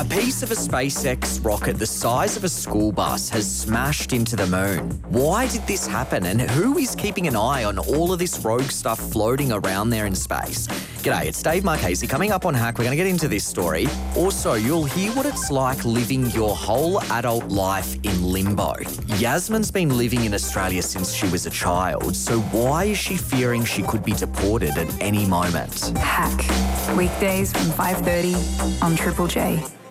A piece of a SpaceX rocket the size of a school bus has smashed into the moon. Why did this happen, and who is keeping an eye on all of this rogue stuff floating around there in space? G'day, it's Dave Marchese. Coming up on Hack, we're going to get into this story. Also, you'll hear what it's like living your whole adult life in limbo. Yasmin's been living in Australia since she was a child, so why is she fearing she could be deported at any moment? Hack. Weekdays from 5:30 on Triple J.